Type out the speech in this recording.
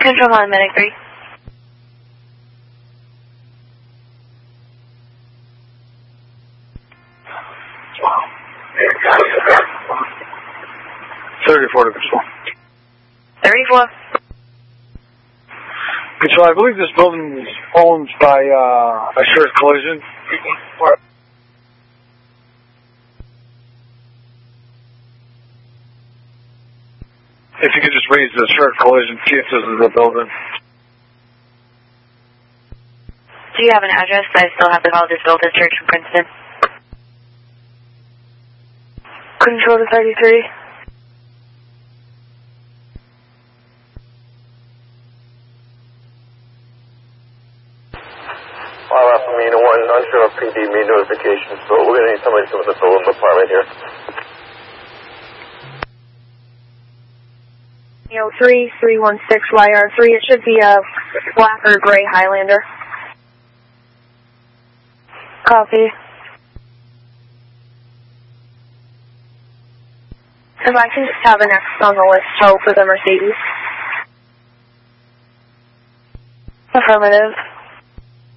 Control on Medic 3. $34 to Control. 34. Control, I believe this building is owned by Assured Collision. If you could just raise the Assured Collision, see if this is the building. Do you have an address? I still have the Colleges Builders Church in Princeton. Control to 33. Alpha Mina 1, unsure of PD me notifications, but we're going to need somebody from the film department here. 3316YR3. It should be a black or gray Highlander. Copy. If I can just have an X on the list, tow for the Mercedes. Affirmative.